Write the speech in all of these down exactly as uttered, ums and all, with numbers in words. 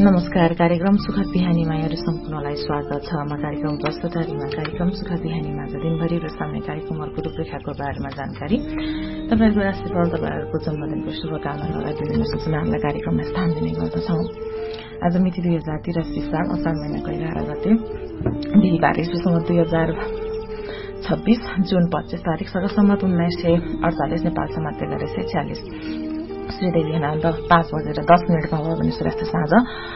नमस्कार। कार्यक्रम सुखद बिहानीमा यहाँहरू सम्पूर्णलाई स्वागत छ। म कार्यक्रम प्रस्तुतारीमा कार्यक्रम सुखद बिहानीमा दिनभरि प्रसाउने कार्यक्रमहरूको रूपरेखाको बारेमा जानकारी, तपाईँहरूको राशिफल, तपाईँहरूको जन्मदिनको शुभकामना लगायत विभिन्न सूचनाहरूलाई कार्यक्रममा स्थान दिने गर्दछौं। आज मिति दुई हजार तिरासी साल असार महिनाको एघार गते बिहिबार ईस्वीसम्म दुई हजार छब्बीस जुन पच्चीस तारीक सरसम्मत उन्नाइस सय अडचालिस नेपाल समात्य गरे सय छ्यालिस श्रीदेवी हेनान्त पाँच बजेर दस मिनटमा भयो भने सूर्यास्त साँझ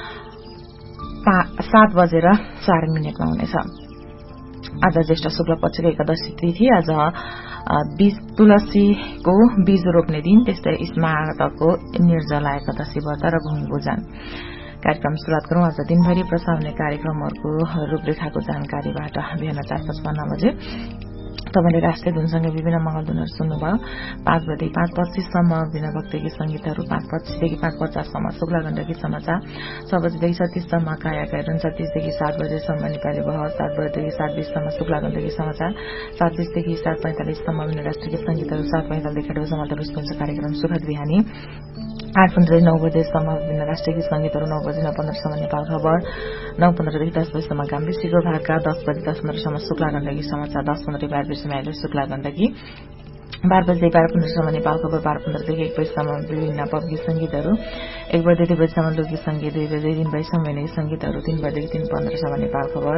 सात बजेर चार मिनटमा हुनेछ। आज ज्येष्ठ शुक्ल पक्षको एकादशी तिथि, आज बीज तुलसीको बीज रोप्ने दिन, त्यस्तै स्मार्तको निर्जला एकादशी व्रत र भूमि पूजन। कार्यक्रम शुरूआत गरौं। आज दिनभरि प्रसाउने कार्यक्रमहरूको रूपरेखाको जानकारीबाट बिहान चार पचपन्न बजे तपाईले राष्ट्रिय धुनसँगै विभिन्न मंगलधुनहरू सुन्नुभयो। पाँच बजे पाँच पच्चीससम्म विभिन्न भक्ति गीत संगीतहरू, पाँच पच्चीसदेखि पाँच पचाससम्म शुक्ला गण्डकी समाचार, छ बजेदेखि छत्तीससम्म काया कैरन, छत्तीसदेखि सात बजेसम्म नेपाली बहस, सात बजेदेखि सात बीससम्म शुक्ला गण्डकी समाचार, सात बीसदेखि सात पैंतालिससम्म विभिन्न राष्ट्रिय गीत संगीतहरू, सात पैंतालिसदेखि आठ बजेसम्म पुष्पिन्छ कार्यक्रम सुखद बिहानी, आठ पन्ध्रदेखि नौ बजेसम्म विभिन्न राष्ट्रिय गीत संगीतहरू, नौ बजे नौ पन्ध्रसम्म नेपाल खबर, नौ पन्ध्रदेखि दस बजेसम्म गाम्बेसीको भाका, दस बजे दस पन्ध्रसम्म शुक्ला गण्डकी समाचार, दस पन्ध्रदेखि बाह्र बजेसम्म अहिले शुक्ला गण्डकी, बाह्र बजेदेखि बाह्र पन्ध्रसम्म नेपाल खबर, बाह्र पन्ध्रदेखि एक बजेसम्म विभिन्न पप गीत संगीतहरू, एक बजे दुई बजेसम्म लोकगीत संगीत, दुई बजे तीन बजेसम्म गीत संगीतहरू, तीन बजेदेखि तीन पन्ध्रसम्म नेपाल खबर,